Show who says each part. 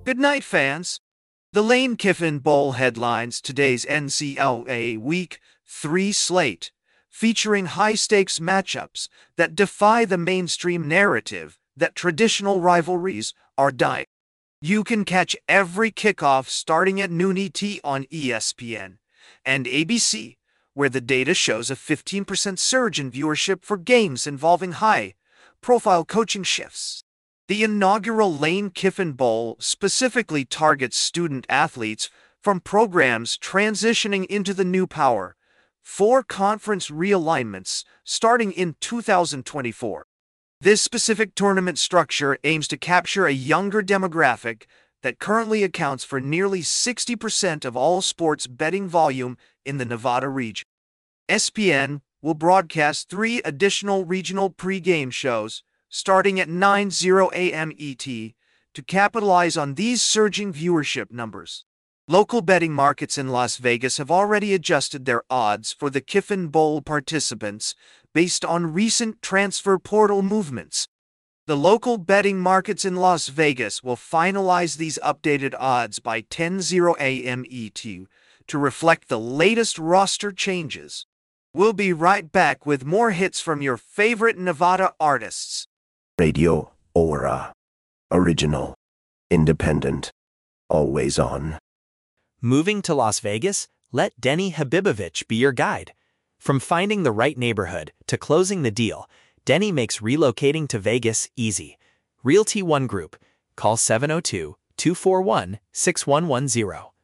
Speaker 1: Good night, fans. The Lane Kiffin Bowl headlines today's NCAA Week 3 slate, featuring high-stakes matchups that defy the mainstream narrative that traditional rivalries are dying. You can catch every kickoff starting at noon ET on ESPN and ABC, where the data shows a 15% surge in viewership for games involving high-profile coaching shifts. The inaugural Lane Kiffin Bowl specifically targets student athletes from programs transitioning into the new Power 4 conference realignments starting in 2024. This specific tournament structure aims to capture a younger demographic that currently accounts for nearly 60% of all sports betting volume in the Nevada region. ESPN will broadcast 3 additional regional pregame shows starting at 9:00 a.m. ET to capitalize on these surging viewership numbers. Local betting markets in Las Vegas have already adjusted their odds for the Kiffin Bowl participants based on recent transfer portal movements. The local betting markets in Las Vegas will finalize these updated odds by 10:00 a.m. ET to reflect the latest roster changes. We'll be right back with more hits from your favorite Nevada artists.
Speaker 2: Radio Aura. Original. Independent. Always on.
Speaker 3: Moving to Las Vegas? Let Denny Habibovich be your guide. From finding the right neighborhood to closing the deal, Denny makes relocating to Vegas easy. Realty One Group. Call 702-241-6110.